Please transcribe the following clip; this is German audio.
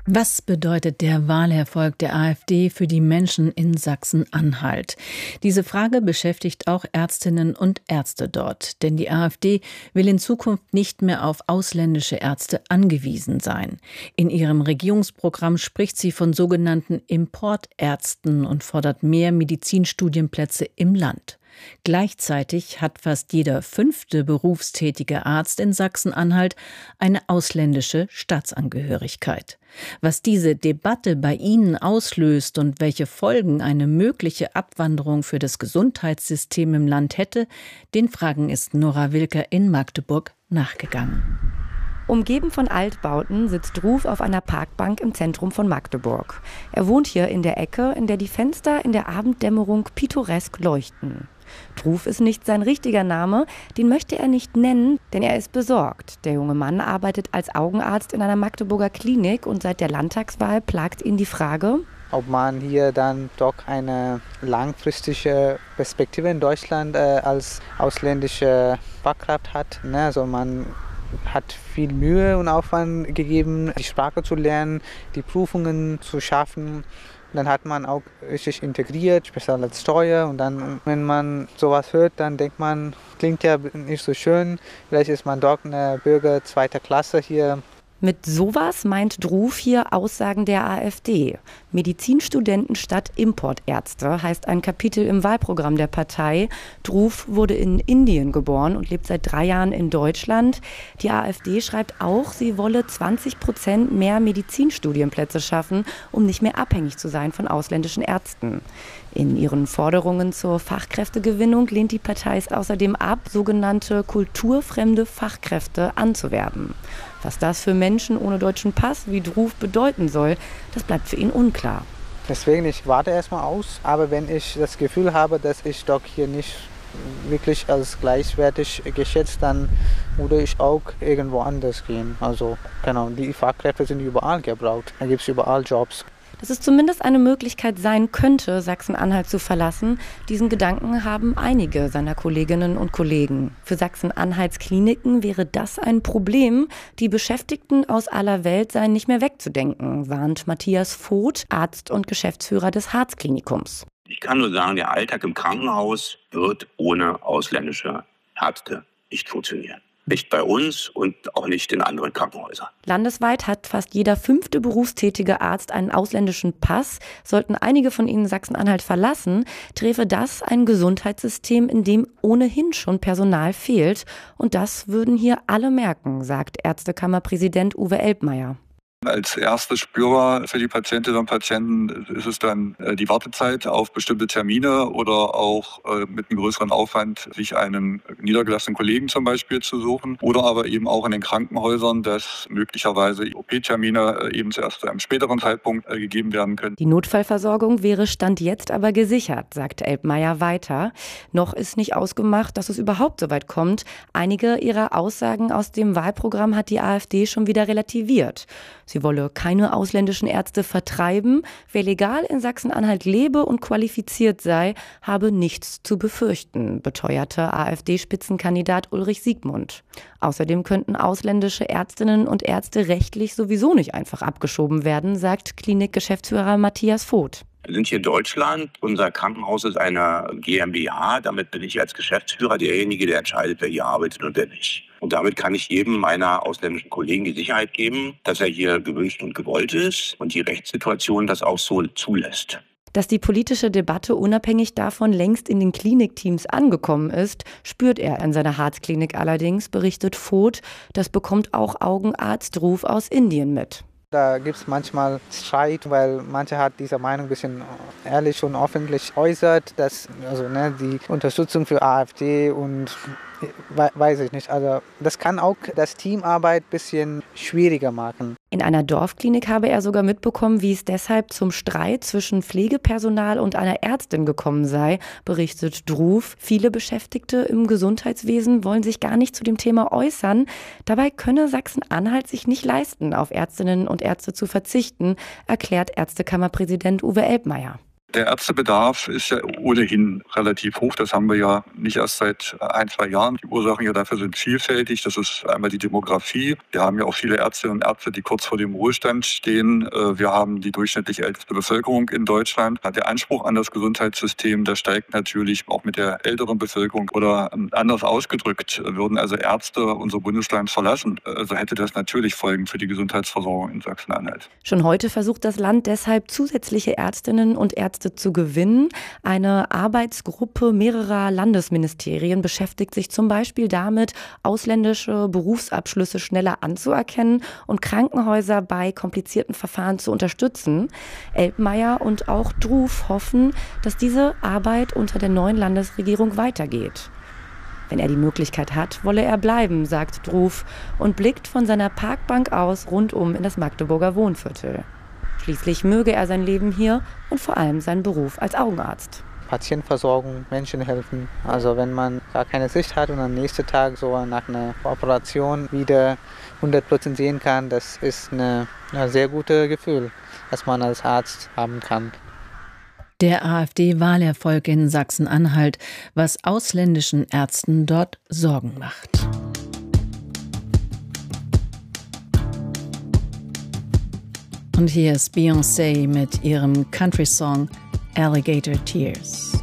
Was bedeutet der Wahlerfolg der AfD für die Menschen in Sachsen-Anhalt? Diese Frage beschäftigt auch Ärztinnen und Ärzte dort. Denn die AfD will in Zukunft nicht mehr auf ausländische Ärzte angewiesen sein. In ihrem Regierungsprogramm spricht sie von sogenannten Importärzten und fordert mehr Medizinstudienplätze im Land. Gleichzeitig hat fast jeder 5. berufstätige Arzt in Sachsen-Anhalt eine ausländische Staatsangehörigkeit. Was diese Debatte bei Ihnen auslöst und welche Folgen eine mögliche Abwanderung für das Gesundheitssystem im Land hätte, den Fragen ist Nora Wilker in Magdeburg nachgegangen. Umgeben von Altbauten sitzt Ruf auf einer Parkbank im Zentrum von Magdeburg. Er wohnt hier in der Ecke, in der die Fenster in der Abenddämmerung pittoresk leuchten. Ruf ist nicht sein richtiger Name, den möchte er nicht nennen, denn er ist besorgt. Der junge Mann arbeitet als Augenarzt in einer Magdeburger Klinik und seit der Landtagswahl plagt ihn die Frage, ob man hier dann doch eine langfristige Perspektive in Deutschland als ausländische Fachkraft hat. Also man hat viel Mühe und Aufwand gegeben, die Sprache zu lernen, die Prüfungen zu schaffen. Dann hat man auch richtig integriert, speziell als Steuer. Und dann, wenn man sowas hört, dann denkt man, klingt ja nicht so schön. Vielleicht ist man doch ein Bürger zweiter Klasse hier. Mit sowas meint Ruf hier Aussagen der AfD. Medizinstudenten statt Importärzte heißt ein Kapitel im Wahlprogramm der Partei. Ruf wurde in Indien geboren und lebt seit 3 Jahren in Deutschland. Die AfD schreibt auch, sie wolle 20% mehr Medizinstudienplätze schaffen, um nicht mehr abhängig zu sein von ausländischen Ärzten. In ihren Forderungen zur Fachkräftegewinnung lehnt die Partei es außerdem ab, sogenannte kulturfremde Fachkräfte anzuwerben. Was das für Menschen ohne deutschen Pass wie Ruf bedeuten soll, das bleibt für ihn unklar. Deswegen, ich warte erstmal aus, aber wenn ich das Gefühl habe, dass ich doch hier nicht wirklich als gleichwertig geschätzt, dann würde ich auch irgendwo anders gehen. Also genau, die Fachkräfte sind überall gebraucht, da gibt es überall Jobs. Dass es zumindest eine Möglichkeit sein könnte, Sachsen-Anhalt zu verlassen, diesen Gedanken haben einige seiner Kolleginnen und Kollegen. Für Sachsen-Anhalts Kliniken wäre das ein Problem. Die Beschäftigten aus aller Welt seien nicht mehr wegzudenken, warnt Matthias Voth, Arzt und Geschäftsführer des Harz-Klinikums. Ich kann nur sagen, der Alltag im Krankenhaus wird ohne ausländische Ärzte nicht funktionieren. Nicht bei uns und auch nicht in anderen Krankenhäusern. Landesweit hat fast jeder 5. berufstätige Arzt einen ausländischen Pass. Sollten einige von ihnen Sachsen-Anhalt verlassen, träfe das ein Gesundheitssystem, in dem ohnehin schon Personal fehlt. Und das würden hier alle merken, sagt Ärztekammerpräsident Uwe Elbmeier. Als erste Spürer für die Patientinnen und Patienten ist es dann die Wartezeit auf bestimmte Termine oder auch mit einem größeren Aufwand, sich einen niedergelassenen Kollegen zum Beispiel zu suchen. Oder aber eben auch in den Krankenhäusern, dass möglicherweise OP-Termine eben erst zu einem späteren Zeitpunkt gegeben werden können. Die Notfallversorgung wäre Stand jetzt aber gesichert, sagt Elbmeier weiter. Noch ist nicht ausgemacht, dass es überhaupt so weit kommt. Einige ihrer Aussagen aus dem Wahlprogramm hat die AfD schon wieder relativiert. Sie wolle keine ausländischen Ärzte vertreiben. Wer legal in Sachsen-Anhalt lebe und qualifiziert sei, habe nichts zu befürchten, beteuerte AfD-Spitzenkandidat Ulrich Siegmund. Außerdem könnten ausländische Ärztinnen und Ärzte rechtlich sowieso nicht einfach abgeschoben werden, sagt Klinikgeschäftsführer Matthias Voth. Wir sind hier in Deutschland. Unser Krankenhaus ist eine GmbH. Damit bin ich als Geschäftsführer derjenige, der entscheidet, wer hier arbeitet und wer nicht. Und damit kann ich jedem meiner ausländischen Kollegen die Sicherheit geben, dass er hier gewünscht und gewollt ist und die Rechtssituation das auch so zulässt. Dass die politische Debatte unabhängig davon längst in den Klinikteams angekommen ist, spürt er in seiner Harz-Klinik allerdings, berichtet Voth. Das bekommt auch Augenarzt Ruf aus Indien mit. Da gibt es manchmal Streit, weil manche hat diese Meinung ein bisschen ehrlich und öffentlich äußert, dass die Unterstützung für AfD und weiß ich nicht. Also das kann auch das Teamarbeit ein bisschen schwieriger machen. In einer Dorfklinik habe er sogar mitbekommen, wie es deshalb zum Streit zwischen Pflegepersonal und einer Ärztin gekommen sei, berichtet Ruf. Viele Beschäftigte im Gesundheitswesen wollen sich gar nicht zu dem Thema äußern. Dabei könne Sachsen-Anhalt sich nicht leisten, auf Ärztinnen und Ärzte zu verzichten, erklärt Ärztekammerpräsident Uwe Elbmeier. Der Ärztebedarf ist ja ohnehin relativ hoch. Das haben wir ja nicht erst seit 1-2 Jahren. Die Ursachen ja dafür sind vielfältig. Das ist einmal die Demografie. Wir haben ja auch viele Ärztinnen und Ärzte, die kurz vor dem Ruhestand stehen. Wir haben die durchschnittlich älteste Bevölkerung in Deutschland. Der Anspruch an das Gesundheitssystem, der steigt natürlich auch mit der älteren Bevölkerung. Oder anders ausgedrückt, würden also Ärzte unser Bundesland verlassen, also hätte das natürlich Folgen für die Gesundheitsversorgung in Sachsen-Anhalt. Schon heute versucht das Land deshalb, zusätzliche Ärztinnen und Ärzte zu gewinnen. Eine Arbeitsgruppe mehrerer Landesministerien beschäftigt sich zum Beispiel damit, ausländische Berufsabschlüsse schneller anzuerkennen und Krankenhäuser bei komplizierten Verfahren zu unterstützen. Elbmeier und auch Druff hoffen, dass diese Arbeit unter der neuen Landesregierung weitergeht. Wenn er die Möglichkeit hat, wolle er bleiben, sagt Druff und blickt von seiner Parkbank aus rundum in das Magdeburger Wohnviertel. Schließlich möge er sein Leben hier und vor allem seinen Beruf als Augenarzt. Patientenversorgung, Menschen helfen. Also wenn man gar keine Sicht hat und am nächsten Tag so nach einer Operation wieder 100% sehen kann, das ist ein sehr gutes Gefühl, das man als Arzt haben kann. Der AfD-Wahlerfolg in Sachsen-Anhalt, was ausländischen Ärzten dort Sorgen macht. Und hier ist Beyoncé mit ihrem Country-Song Alligator Tears.